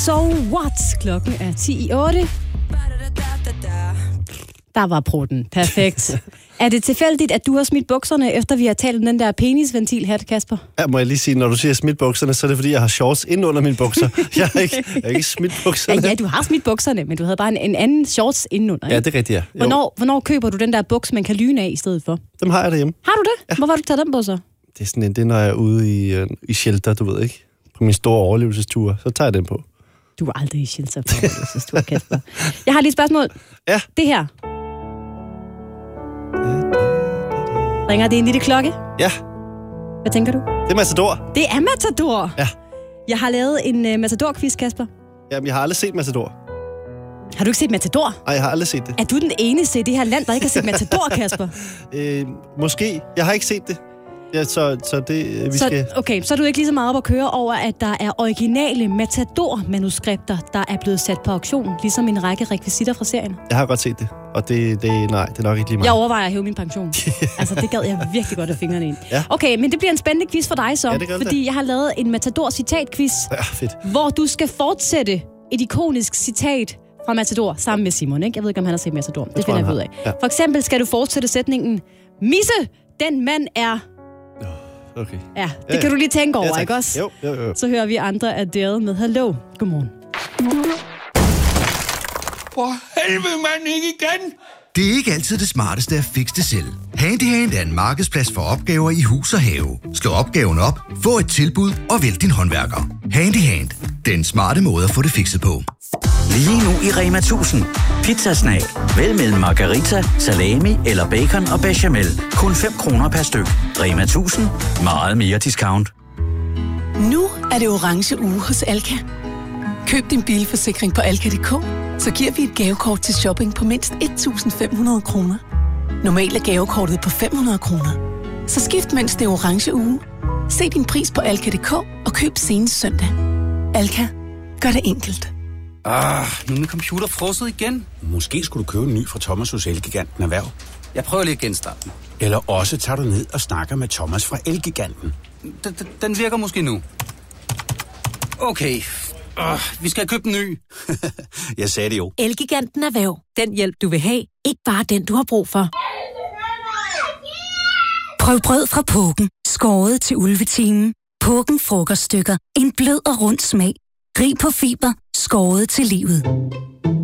So what? Klokken er 10:08. Der var prutten. Perfekt. Er det tilfældigt, at du har smidt bukserne, efter vi har talt om den der penisventil-hat, Kasper? Ja, må jeg lige sige, når du siger smidt bukserne, så er det fordi, jeg har shorts ind under mine bukser. Jeg har ikke smidt bukserne. Ja, du har smidt bukserne, men du havde bare en anden shorts indenunder. Ja, det er rigtigt, ja. Hvornår køber du den der buks, man kan lyne af i stedet for? Dem har jeg derhjemme. Har du det? Ja. Hvor var du taget dem på så? Det er sådan en, det er, når jeg er ude i shelter, du ved ikke. På min store overlevelsesture, så tager jeg den på. Du er aldrig i shelter på overlevelsesture, Kasper. Jeg har lige et spørgsmål. Ja. Det her. Ringer det en lille klokke? Ja. Hvad tænker du? Det er Matador. Det er Matador! Ja. Jeg har lavet en Matador-quiz, Kasper. Jamen, jeg har aldrig set Matador. Har du ikke set Matador? Nej, jeg har aldrig set det. Er du den eneste i det her land, der ikke har set Matador, Kasper? Måske. Jeg har ikke set det. Ja, så det, skal... Okay, så er du ikke lige så meget op at køre over, at der er originale Matador-manuskripter, der er blevet sat på auktion, ligesom en række rekvisitter fra serien. Jeg har godt set det, og det er nok ikke lige mig. Jeg overvejer at hæve min pension. Altså, det gad jeg virkelig godt at fingrene ind. Ja. Okay, men det bliver en spændende quiz for dig så, fordi jeg har lavet en Matador-citat-quiz, hvor du skal fortsætte et ikonisk citat fra Matador sammen med Simon, ikke? Jeg ved ikke, om han har set Matador. Det finder jeg ud af. Ja. For eksempel skal du fortsætte sætningen, Misse, den mand er... Okay. Ja, det kan du lige tænke over, ja, ikke også? Jo. Så hører vi andre Adele med Hello. Godmorgen. For helvede, mand, ikke igen! Det er ikke altid det smarteste at fikse det selv. Handyhand er en markedsplads for opgaver i hus og have. Slå opgaven op, få et tilbud og vælg din håndværker. Handyhand. Den smarte måde at få det fikset på. Lige nu i Rema 1000. Pizzasnag. Vælg mellem margarita, salami eller bacon og bechamel. Kun 5 kroner per styk. Rema 1000. Meget mere discount. Nu er det orange uge hos Alka. Køb din bilforsikring på alka.dk, så giver vi et gavekort til shopping på mindst 1.500 kroner. Normalt er gavekortet på 500 kroner. Så skift mens det er orange uge. Se din pris på alka.dk og køb senest søndag. Alka. Gør det enkelt. Nu er min computer frosset igen. Måske skulle du købe en ny fra Thomas hos Elgiganten Erhverv. Jeg prøver lige at genstarte den. Eller også tager du ned og snakker med Thomas fra Elgiganten. Den virker måske nu. Okay. Vi skal købe en ny. Jeg sagde det jo. Elgiganten Erhverv. Den hjælp, du vil have. Ikke bare den, du har brug for. Prøv brød fra Pågen. Skåret til ulvetimen. Pågen frokoststykker. En blød og rund smag. Rig på fiber. Skåret til livet.